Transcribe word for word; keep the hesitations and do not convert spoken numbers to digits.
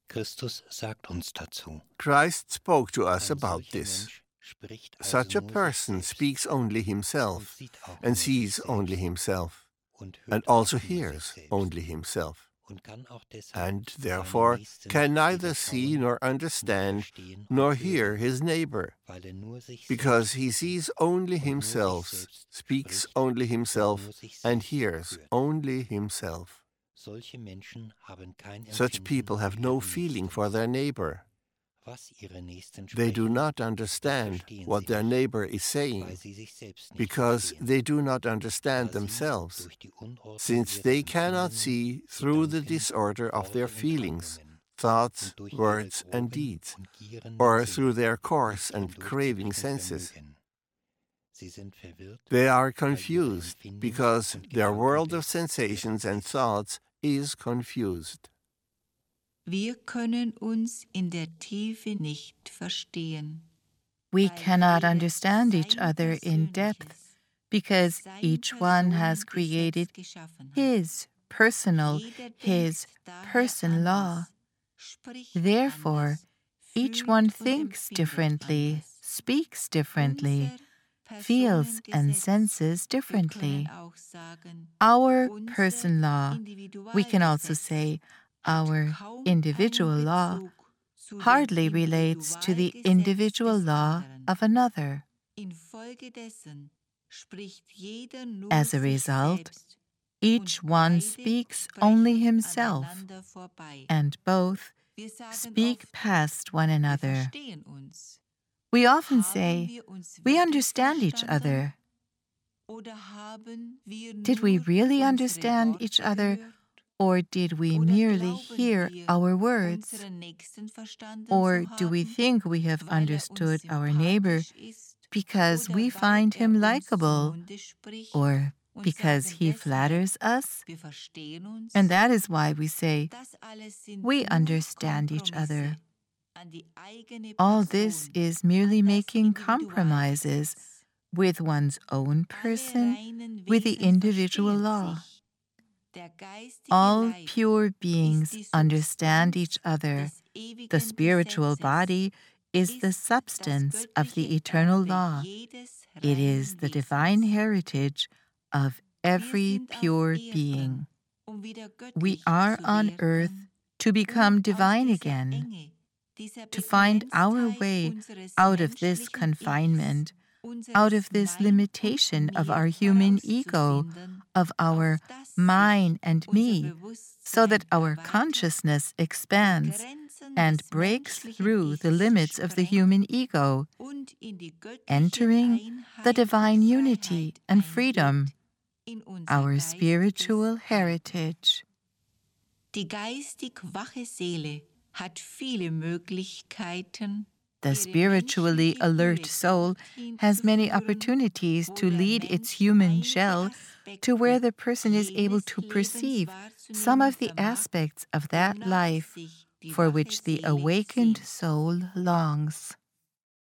Christus sagt uns dazu. Christ spoke to us Ein about solcher this. Mensch spricht Such also a nur sich person selbst speaks only und himself sieht auch and nur sich sees only selbst himself, und and hört auch also nur sich hears selbst only himself, und kann auch deshalb and seine therefore Nächsten can neither weder see schauen, nor noch understand verstehen nor und hear hören, his neighbor, weil er nur sich because selbst he sieht sees only und nur sich himself, selbst speaks spricht only und himself, nur sich and selbst hears hört. only himself. Solche Menschen haben kein Such Empfinden people für have no ihre feeling Nächsten. for their neighbor. Was ihre Nächsten They do sprechen, not das understand verstehen what sie their nicht, neighbor is weil saying, sie sich selbst nicht because verstehen, they do not understand da sie themselves, durch die Unordnung since ihrer they cannot Empfindungen, see through the Gedanken, disorder of their Worte und feelings, Handlungen thoughts, und durch ihre words, and groben deeds, und gierenden or Sinne through their nicht coarse and craving hindurchzublicken senses. vermögen. Sie sind verwirrt, They are weil ihre confused Empfindungs- because und their world of Gedankenwelt sensations verwirrt and ist. thoughts is confused. Wir können uns in der Tiefe nicht verstehen. We weil cannot jeder understand each sein other in depth persönliches, because sein each one has Personengesetz created geschaffen hat. his personal, Jeder his denkt daher person law. anders, spricht Therefore, anders, each fühlt one und thinks empfindet differently, anders. speaks differently, Unser feels and Personengesetz, senses wir differently. können auch sagen, Our unser person law, we can also Individualgesetz, say hat our kaum individual einen law, Bezug zu dem hardly relates to the Individualgesetz individual des law anderen. of another. Infolgedessen spricht jeder nur As a sich result, selbst each und one beide speaks sprechen only himself, aneinander vorbei. and both Wir sagen speak oft, past one wir another. verstehen uns. We often Haben say, wir uns we wirklich understand each verstanden? other. Oder haben wir Did we nur really unsere understand Worte each other, gehört? or did we Oder merely glauben hear wir, our words? unseren Nächsten verstanden Or zu do we haben, think we have weil er uns understood our neighbor sympathisch ist, because oder we weil find er him uns zum likable, Munde spricht or und because sagen he deshalb, flatters us? wir verstehen uns? And that is why we say, Das alles sind we nur understand each Kompromisse other. an die eigene All this Person, is merely an das making compromises Individualgesetz. with one's own Alle person, reinen with the Wesen individual verstehen law. sich. Der geistige All Leib pure ist beings die understand Substanz each other. des ewigen The spiritual Gesetzes, body is the ist das substance of the göttliche eternal Erbe law. jedes It is reinen the divine Wesens. heritage of Wir every sind auf pure Erden, being. um wieder We göttlich are zu on werden, earth to um become aus divine dieser again, Enge, dieser to find our Begrenztheit way unseres out of this menschlichen confinement, Ichs, out unseres of this Mein limitation und of Mir our human ego, herauszufinden, of our auf das mine sich and unser me, so Bewusstsein that our erweitert, consciousness die expands Grenzen and des breaks menschlichen through the Ichs limits of the sprengt human ego, und in die göttliche entering the Einheit divine und unity Freiheit and eingeht, freedom, in unser our geistiges spiritual Erbe. heritage. Die geistig wache Seele hat viele Möglichkeiten, The ihre spiritually menschliche alert Hülle soul dorthin has zu many führen, opportunities wo to der lead Mensch its human einige shell Aspekte to where the person is able jenes to Lebens perceive some wahrzunehmen of the vermag, aspects of that wonach life sich die for wache which the Seele awakened sehnt. soul longs.